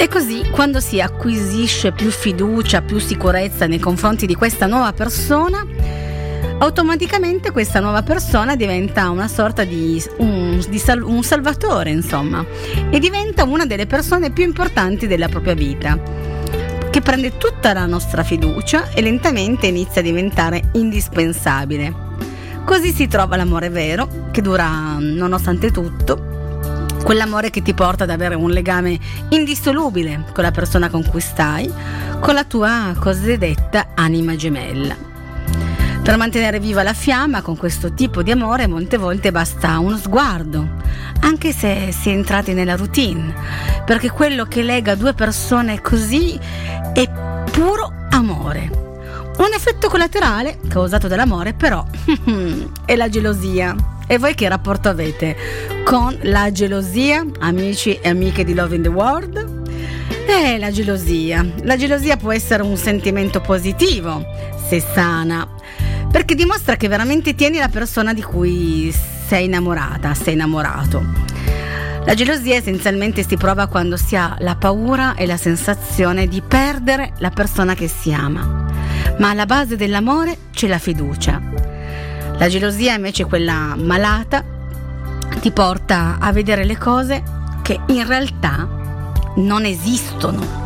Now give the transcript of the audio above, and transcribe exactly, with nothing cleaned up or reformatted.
E così, quando si acquisisce più fiducia, più sicurezza nei confronti di questa nuova persona, automaticamente questa nuova persona diventa una sorta di un, di sal, un salvatore, insomma, e diventa una delle persone più importanti della propria vita, che prende tutta la nostra fiducia e lentamente inizia a diventare indispensabile. Così si trova l'amore vero, che dura nonostante tutto, quell'amore che ti porta ad avere un legame indissolubile con la persona con cui stai, con la tua cosiddetta anima gemella. Per mantenere viva la fiamma con questo tipo di amore molte volte basta uno sguardo, anche se si è entrati nella routine, perché quello che lega due persone così è puro amore. Un effetto collaterale causato dall'amore però è la gelosia. E voi che rapporto avete con la gelosia, amici e amiche di Love in the World? Eh, la gelosia. La gelosia può essere un sentimento positivo, se sana, perché dimostra che veramente tieni la persona di cui sei innamorata, sei innamorato. La gelosia essenzialmente si prova quando si ha la paura e la sensazione di perdere la persona che si ama, ma alla base dell'amore c'è la fiducia. La gelosia invece, quella malata, ti porta a vedere le cose che in realtà non esistono.